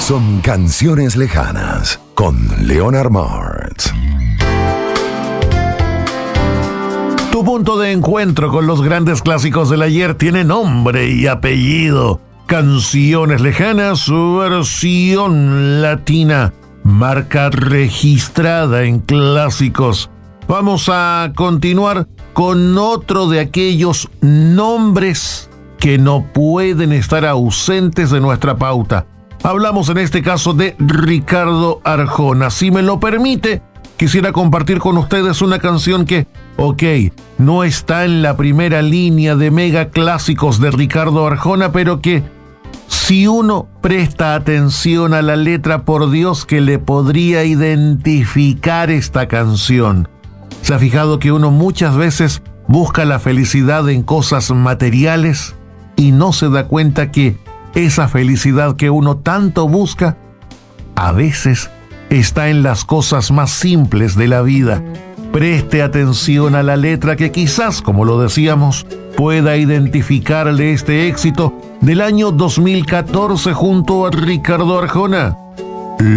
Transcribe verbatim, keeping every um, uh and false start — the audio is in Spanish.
son Canciones Lejanas con Leonard Martz. Tu punto de encuentro con los grandes clásicos del ayer tiene nombre y apellido. Canciones Lejanas, su versión latina, marca registrada en clásicos. Vamos a continuar con otro de aquellos nombres que no pueden estar ausentes de nuestra pauta. Hablamos en este caso de Ricardo Arjona. Si me lo permite, quisiera compartir con ustedes una canción que, ok, no está en la primera línea de mega clásicos de Ricardo Arjona, pero que si uno presta atención a la letra, por Dios que le podría identificar esta canción. ¿Se ha fijado que uno muchas veces busca la felicidad en cosas materiales y no se da cuenta que esa felicidad que uno tanto busca a veces está en las cosas más simples de la vida? Preste atención a la letra que quizás, como lo decíamos, pueda identificarle este éxito del año dos mil catorce junto a Ricardo Arjona.